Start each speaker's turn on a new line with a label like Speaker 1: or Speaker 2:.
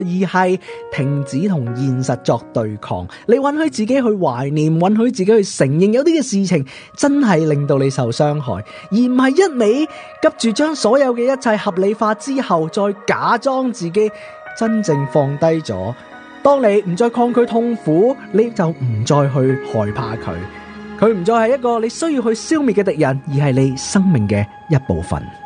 Speaker 1: 而係停止同現實作對抗。你允許自己去懷念，允許自己去承認有啲嘅事情真係令到你受傷害，而唔係一味急住將所有嘅一切合理化之後，再假裝自己真正放低咗。當你唔再抗拒痛苦，你就唔再去害怕佢，佢唔再係一個你需要去消滅嘅敵人，而係你生命嘅一部分。